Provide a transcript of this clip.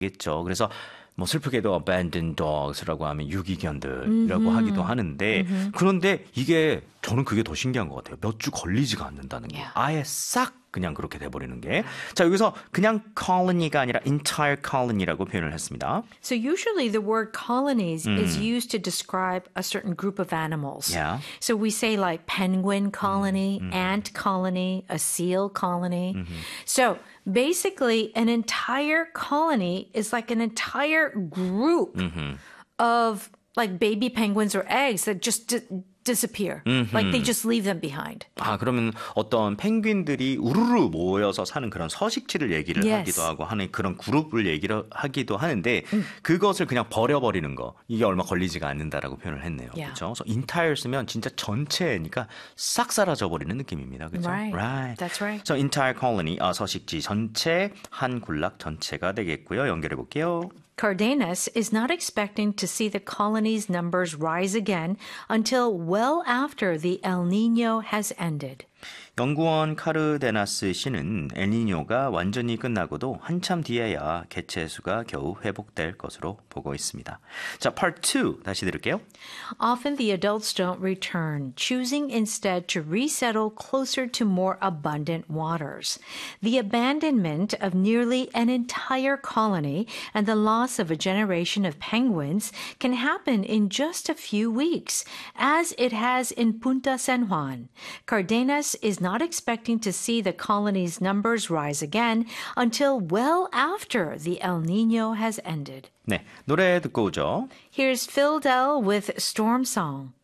겠죠. 그래서 뭐 슬프게도 abandoned dogs라고 하면 유기견들이라고 하기도 하는데 그런데 이게 저는 그게 더 신기한 것 같아요. 몇 주 걸리지가 않는다는 게. Yeah. 아예 싹 그냥 그렇게 돼버리는 게. 자, 여기서 그냥 colony가 아니라 entire colony라고 표현을 했습니다. So usually the word colonies is used to describe a certain group of animals. Yeah. So we say like penguin colony, ant colony, a seal colony. So basically an entire colony is like an entire group of like baby penguins or eggs that just disappear. Like they just leave them behind. 아, 그러면 어떤 펭귄들이 우르르 모여서 사는 그런 서식지를 얘기를 Yes. 하기도 하고 하는 그런 그룹을 얘기를 하기도 하는데 그것을 그냥 버려버리는 거 이게 얼마 걸리지가 않는다라고 표현을 했네요. Yeah. 그렇죠? 그래서 entire 쓰면 진짜 전체니까 싹 사라져 버리는 느낌입니다. 그렇죠? Right. That's right. So entire colony 서식지 전체 한 군락 전체가 되겠고요. 연결해 볼게요. Cardenas is not expecting to see the colony's numbers rise again until well after the El Nino has ended. 연구원 카르데나스 씨는 엘니뇨가 완전히 끝나고도 한참 뒤에야 개체 수가 겨우 회복될 것으로 보고 있습니다. 자, part 2 다시 들을게요. Often the adults don't return, choosing instead to resettle closer to more abundant waters. The abandonment of nearly an entire colony and the loss of a generation of penguins can happen in just a few weeks, as it has in Punta San Juan. Cardenas is not expecting to see the colony's numbers rise again until well after the El Nino has ended. 네, 노래 듣고 오죠. Here's Phil Dell with Storm Song.